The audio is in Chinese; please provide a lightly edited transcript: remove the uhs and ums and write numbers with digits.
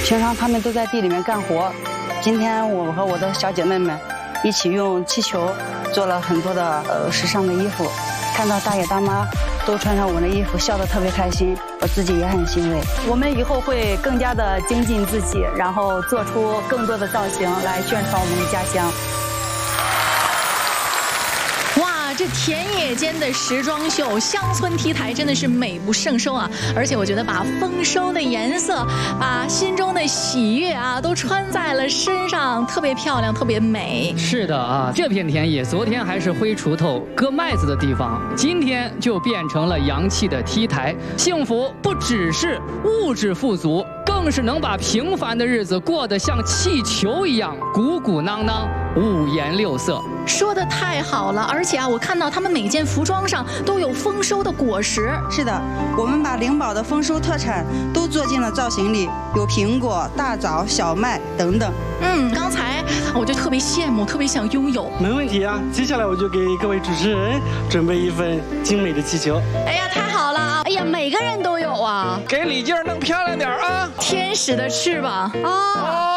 平常他们都在地里面干活，今天我和我的小姐妹们一起用气球做了很多的时尚的衣服，看到大爷大妈都穿上我们的衣服，笑得特别开心，我自己也很欣慰。我们以后会更加的精进自己，然后做出更多的造型来宣传我们的家乡。 这田野间的时装秀，乡村 T 台真的是美不胜收啊！而且我觉得把丰收的颜色，把心中的喜悦啊，都穿在了身上，特别漂亮，特别美。 是的啊，这片田野昨天还是灰锄头割麦子的地方，今天就变成了洋气的 T 台。幸福不只是物质富足，更是能把平凡的日子过得像气球一样鼓鼓囊囊、五颜六色。 说的太好了，而且啊，我看到他们每件服装上都有丰收的果实。 是的，我们把灵宝的丰收特产都做进了造型里，有苹果、大枣、小麦等等。 刚才我就特别羡慕，特别想拥有。 没问题啊，接下来我就给各位主持人准备一份精美的气球。 哎呀，太好了啊！哎呀，每个人都有啊。 给李静弄漂亮点啊！ 天使的翅膀啊！